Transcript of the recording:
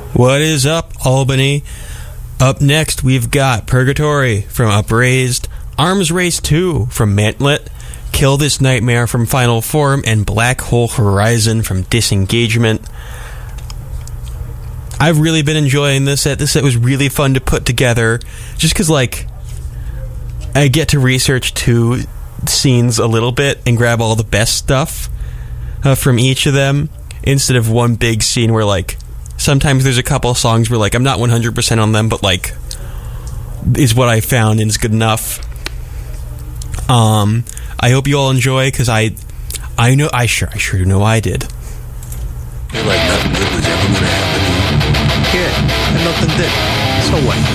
What is up, Albany? Up next, we've got Purgatory from Upraised, Arms Race 2 from Mantlet, Kill This Nightmare from Final Form, and Black Hole Horizon from Disengagement. I've really been enjoying this set. This set was really fun to put together, just because, like, I get to research two scenes a little bit and grab all the best stuff from each of them, instead of one big scene where, like, sometimes there's a couple of songs where, like, I'm not 100% on them, but, like, is what I found and is good enough. I hope you all enjoy, because I sure do know I did. Feel like nothing good was ever gonna happen to you. Yeah, and nothing did. So what?